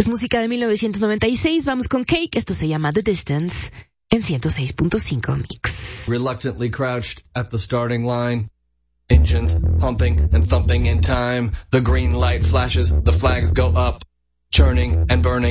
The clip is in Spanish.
Es música de 1996. Vamos con Cake. Esto se llama The Distance en 106.5 Mix. Reluctantly crouched at the starting line. Engines pumping and thumping in time. The green light flashes, the flags go up. Churning and burning.